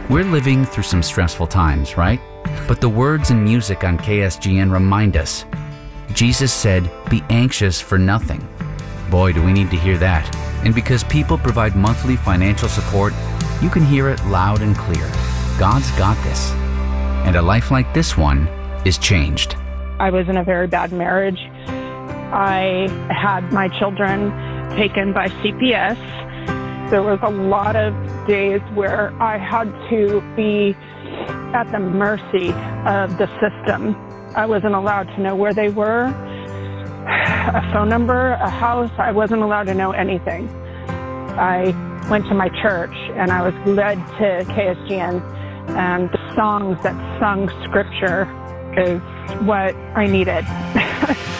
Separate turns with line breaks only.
We're living through some stressful times, right? But the words and music on KSGN remind us. Jesus said, "Be anxious for nothing." Boy, do we need to hear that. And because people provide monthly financial support, you can hear it loud and clear. God's got this. And a life like this one is changed.
I was in a very bad marriage. I had my children taken by CPS. There was a lot of days where I had to be at the mercy of the system. I wasn't allowed to know where they were, a phone number, a house. I wasn't allowed to know anything. I went to my church and I was led to KSGN, and the songs that sung scripture is what I needed.